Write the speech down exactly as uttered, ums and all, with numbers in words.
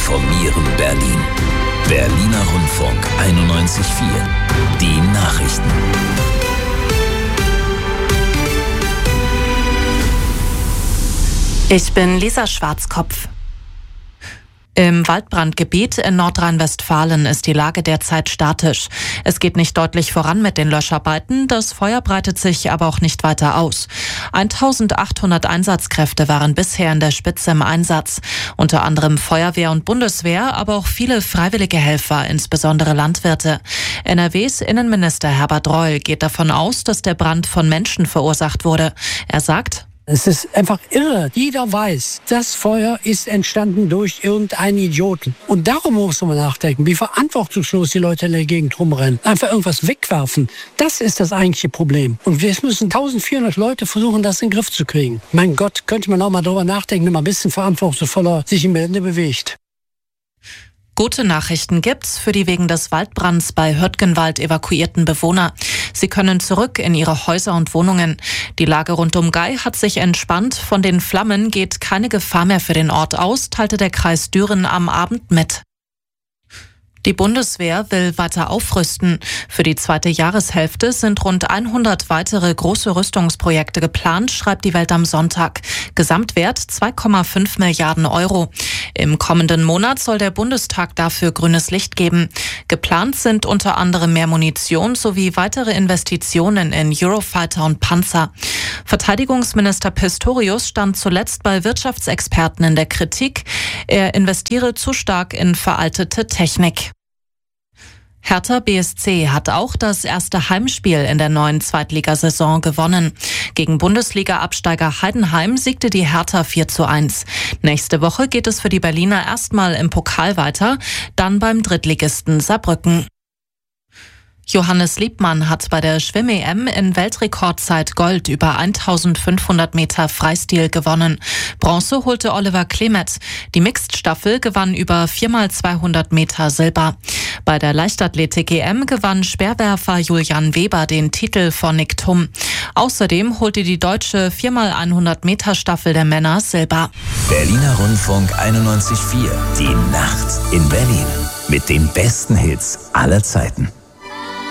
informieren Berlin. Berliner Rundfunk einundneunzig Komma vier. Die Nachrichten. Ich bin Lisa Schwarzkopf. Im Waldbrandgebiet in Nordrhein-Westfalen ist die Lage derzeit statisch. Es geht nicht deutlich voran mit den Löscharbeiten, das Feuer breitet sich aber auch nicht weiter aus. eintausendachthundert Einsatzkräfte waren bisher in der Spitze im Einsatz. Unter anderem Feuerwehr und Bundeswehr, aber auch viele freiwillige Helfer, insbesondere Landwirte. N R Ws Innenminister Herbert Reul geht davon aus, dass der Brand von Menschen verursacht wurde. Er sagt: Es ist einfach irre. Jeder weiß, das Feuer ist entstanden durch irgendeinen Idioten. Und darum muss man nachdenken, wie verantwortungslos die Leute in der Gegend rumrennen. Einfach irgendwas wegwerfen. Das ist das eigentliche Problem. Und jetzt müssen eintausendvierhundert Leute versuchen, das in den Griff zu kriegen. Mein Gott, könnte man auch mal darüber nachdenken, wenn man ein bisschen verantwortungsvoller sich im Gelände bewegt. Gute Nachrichten gibt's für die wegen des Waldbrands bei Hürtgenwald evakuierten Bewohner. Sie können zurück in ihre Häuser und Wohnungen. Die Lage rund um Gei hat sich entspannt. Von den Flammen geht keine Gefahr mehr für den Ort aus, teilte der Kreis Düren am Abend mit. Die Bundeswehr will weiter aufrüsten. Für die zweite Jahreshälfte sind rund hundert weitere große Rüstungsprojekte geplant, schreibt die Welt am Sonntag. Gesamtwert zwei Komma fünf Milliarden Euro. Im kommenden Monat soll der Bundestag dafür grünes Licht geben. Geplant sind unter anderem mehr Munition sowie weitere Investitionen in Eurofighter und Panzer. Verteidigungsminister Pistorius stand zuletzt bei Wirtschaftsexperten in der Kritik. Er investiere zu stark in veraltete Technik. Hertha B S C hat auch das erste Heimspiel in der neuen Zweitligasaison gewonnen. Gegen Bundesliga-Absteiger Heidenheim siegte die Hertha vier zu eins. Nächste Woche geht es für die Berliner erstmal im Pokal weiter, dann beim Drittligisten Saarbrücken. Johannes Liebmann hat bei der Schwimm-E M in Weltrekordzeit Gold über eintausendfünfhundert Meter Freistil gewonnen. Bronze holte Oliver Klemet. Die Mixed-Staffel gewann über vier mal zweihundert Meter Silber. Bei der Leichtathletik-E M gewann Speerwerfer Julian Weber den Titel vor Nick Thum. Außerdem holte die deutsche vier mal hundert Meter Staffel der Männer Silber. Berliner Rundfunk einundneunzig Komma vier. Die Nacht in Berlin. Mit den besten Hits aller Zeiten.